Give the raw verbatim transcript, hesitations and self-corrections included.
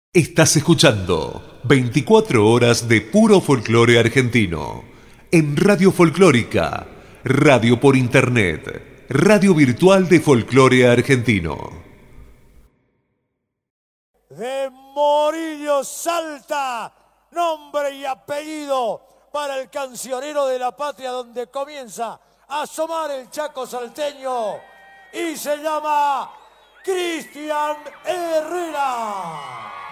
Estás escuchando veinticuatro horas de puro folclore argentino en Radio Folclórica, radio por internet, radio virtual de folclore argentino. De Morillo Salta, nombre y apellido para el cancionero de la patria, donde comienza a asomar el Chaco salteño, y se llama Cristian Herrera.